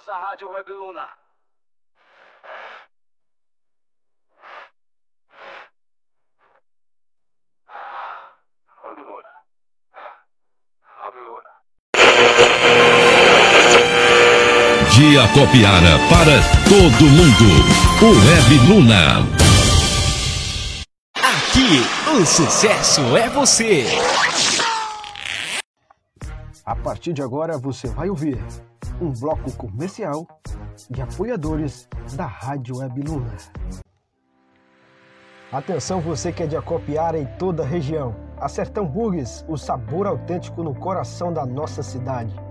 nossa Rádio Web Luna. De Acopiara para todo mundo, o Web Luna. Aqui, o sucesso é você. A partir de agora você vai ouvir um bloco comercial de apoiadores da Rádio Web Luna. Atenção você que é de Acopiara e toda a região. A Sertão Burgues, o sabor autêntico no coração da nossa cidade.